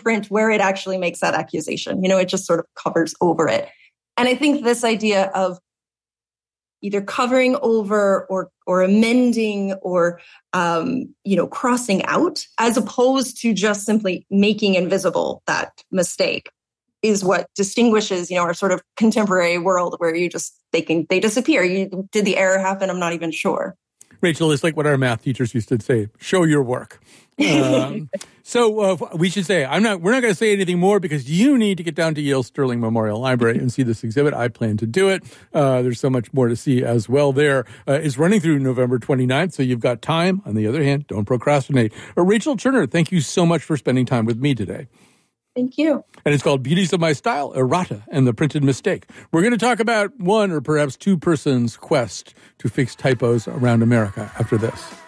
print where it actually makes that accusation. It just sort of covers over it. And I think this idea of either covering over or amending or, crossing out, as opposed to just simply making invisible that mistake, is what distinguishes, our sort of contemporary world where they disappear. Did the error happen? I'm not even sure. Rachel, it's like what our math teachers used to say, show your work. So we should say, we're not going to say anything more because you need to get down to Yale Sterling Memorial Library and see this exhibit. I plan to do it. There's so much more to see as well there. It's running through November 29th, so you've got time. On the other hand, don't procrastinate. Rachel Turner, thank you so much for spending time with me today. Thank you. And it's called Beauties of My Style, Errata and the Printed Mistake. We're going to talk about one or perhaps two persons' quest to fix typos around America after this.